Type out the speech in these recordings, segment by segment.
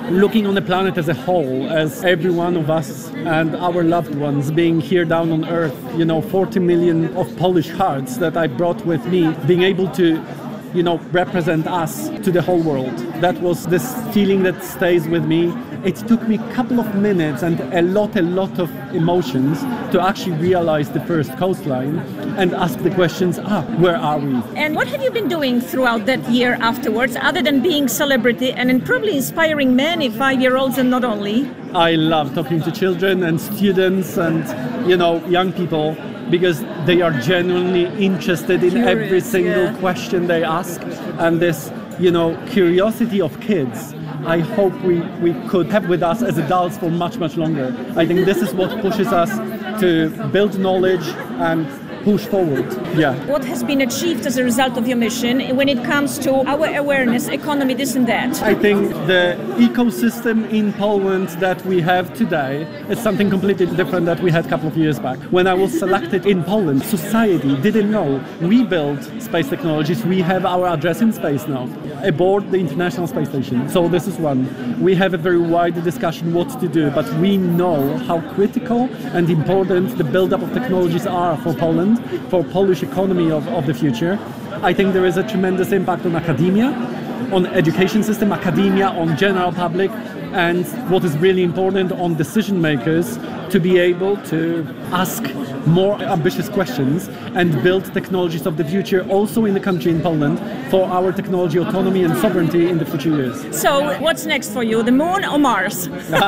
looking on the planet as a whole, as every one of us and our loved ones being here down on Earth, 40 million of Polish hearts that I brought with me, being able to represent us to the whole world. That was this feeling that stays with me. It took me a couple of minutes and a lot of emotions to actually realize the first coastline and ask the questions, where are we? And what have you been doing throughout that year afterwards, other than being celebrity and probably inspiring many 5-year-olds and not only? I love talking to children and students and, young people, because they are genuinely interested in every single question they ask. And this, curiosity of kids, I hope we could have with us as adults for much longer. I think this is what pushes us to build knowledge and push forward. Yeah. What has been achieved as a result of your mission when it comes to our awareness, economy, this and that? I think the ecosystem in Poland that we have today is something completely different that we had a couple of years back. When I was selected in Poland, society didn't know we build space technologies. We have our address in space now, aboard the International Space Station. So this is one. We have a very wide discussion what to do, but we know how critical and important the build-up of technologies are for Poland, for Polish economy of the future. I think there is a tremendous impact on academia, on education system, academia, on general public, and what is really important, on decision makers to be able to ask more ambitious questions and build technologies of the future also in the country, in Poland, for our technology autonomy and sovereignty in the future years. So what's next for you, the moon or Mars?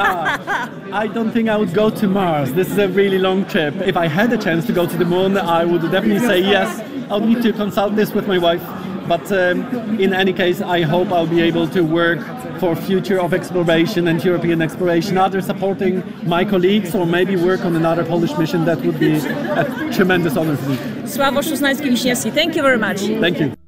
I don't think I would go to Mars. This is a really long trip. If I had a chance to go to the moon, I would definitely say yes. I'll need to consult this with my wife. But in any case, I hope I'll be able to work for future of exploration and European exploration, either supporting my colleagues or maybe work on another Polish mission. That would be a tremendous honor for me. Sławosz Uznański-Wiśniewski, thank you very much. Thank you.